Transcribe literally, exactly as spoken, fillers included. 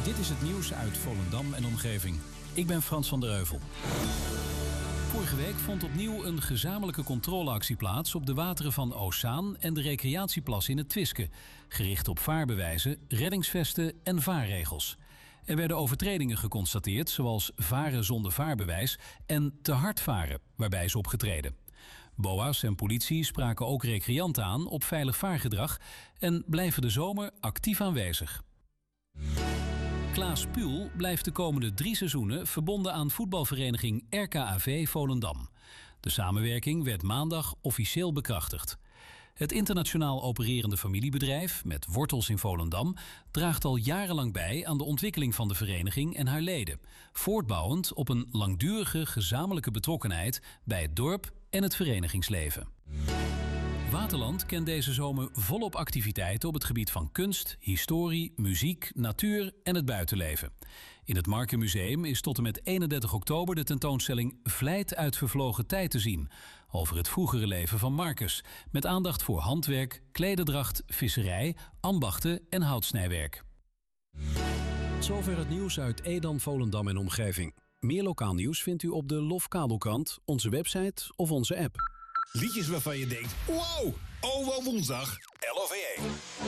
Dit is het nieuws uit Volendam en omgeving. Ik ben Frans van der Heuvel. Vorige week vond opnieuw een gezamenlijke controleactie plaats op de wateren van Oostzaan en de recreatieplas in het Twiske, gericht op vaarbewijzen, reddingsvesten en vaarregels. Er werden overtredingen geconstateerd, zoals varen zonder vaarbewijs en te hard varen, waarbij is opgetreden. B O A's en politie spraken ook recreanten aan op veilig vaargedrag en blijven de zomer actief aanwezig. Klaas Puul blijft de komende drie seizoenen verbonden aan voetbalvereniging R K A V Volendam. De samenwerking werd maandag officieel bekrachtigd. Het internationaal opererende familiebedrijf, met wortels in Volendam, draagt al jarenlang bij aan de ontwikkeling van de vereniging en haar leden, voortbouwend op een langdurige gezamenlijke betrokkenheid bij het dorp en het verenigingsleven. Waterland kent deze zomer volop activiteiten op het gebied van kunst, historie, muziek, natuur en het buitenleven. In het Markenmuseum is tot en met eenendertig oktober de tentoonstelling Vlijt uit vervlogen tijd te zien, over het vroegere leven van Marcus, met aandacht voor handwerk, klederdracht, visserij, ambachten en houtsnijwerk. Zover het nieuws uit Edam, Volendam en omgeving. Meer lokaal nieuws vindt u op de Lofkabelkrant, onze website of onze app. Liedjes waarvan je denkt, wow, oh wel woensdag, L O V E.